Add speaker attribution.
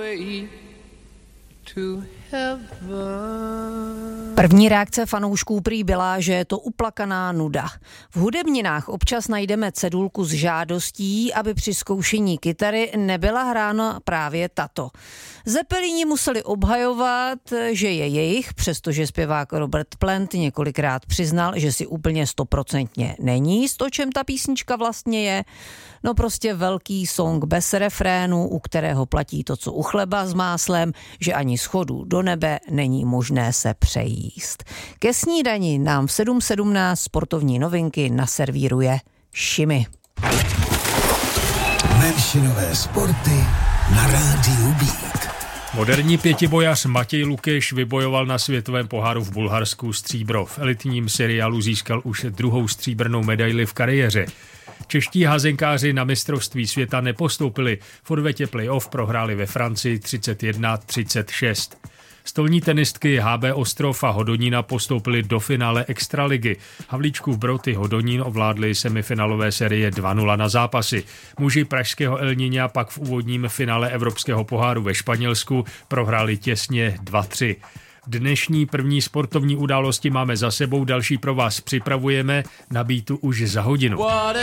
Speaker 1: První reakce fanoušků prý byla, že je to uplakaná nuda. V hudebninách občas najdeme cedulku s žádostí, aby při zkoušení kytary nebyla hrána právě tato. Zeppelini museli obhajovat, že je jejich, přestože zpěvák Robert Plant několikrát přiznal, že si úplně 100% není jist, o čem ta písnička vlastně je. No prostě velký song bez refrénu, u kterého platí to, co u chleba s máslem, že ani schodu do nebe není možné se přejíst. Ke snídani nám v 7:17 sportovní novinky naservíruje Šimi.
Speaker 2: Menšinové sporty na rádiu Beat.
Speaker 3: Moderní pětibojař Matěj Lukeš vybojoval na světovém poháru v Bulharsku stříbro. V elitním seriálu získal už druhou stříbrnou medaili v kariéře. Čeští házenkáři na mistrovství světa nepostoupili. V odvetě playoff prohráli ve Francii 31-36. Stolní tenistky HB Ostrov a Hodonína postoupili do finále extraligy. Havlíčkův Brod i Hodonín ovládli semifinálové série 2-0 na zápasy. Muži pražského El Niña pak v úvodním finále Evropského poháru ve Španělsku prohráli těsně 2-3. Dnešní první sportovní události máme za sebou, další pro vás připravujeme, na Beatu už za hodinu.